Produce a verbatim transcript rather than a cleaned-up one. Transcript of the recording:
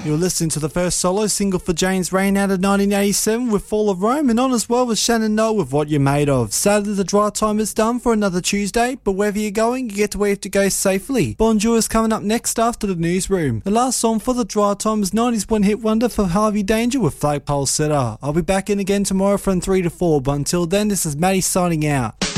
You're listening to the first solo single for James Rain out of nineteen eighty-seven with Fall of Rome, and on as well with Shannon Noll with What You're Made Of. Sadly, the dry time is done for another Tuesday, but wherever you're going, you get to where you have to go safely. Bonjour is coming up next after the newsroom. The last song for the dry time is nineties one-hit wonder for Harvey Danger with Flagpole Sitter. I'll be back in again tomorrow from three to four, but until then, this is Maddie signing out.